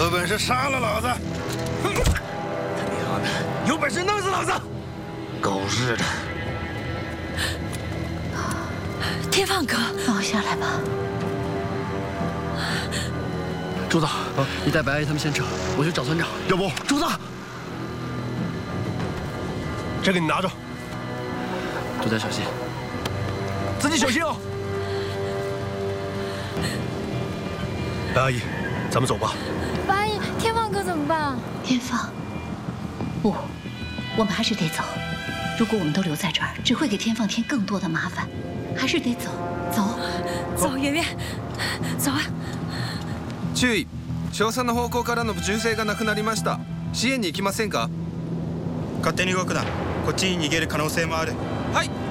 有本事杀了老子！哼！他娘的，有本事弄死老子！狗日的！ 天放哥， 放我下来吧。 朱子，你带白阿姨他们先撤，我去找村长。 要不， 朱子， 这个你拿着， 朱家小心， 自己小心哦。白阿姨，咱们走吧。 白阿姨，天放哥怎么办？ 天放，不，我们还是得走。如果我们都留在这儿，只会给天放添更多的麻烦，还是得走。 走，圆圆，走啊！ 注意，少佐の方向からの銃声がなくなりました。支援に行きませんか？ 勝手に動くな。こっちに逃げる可能性もある。 はい。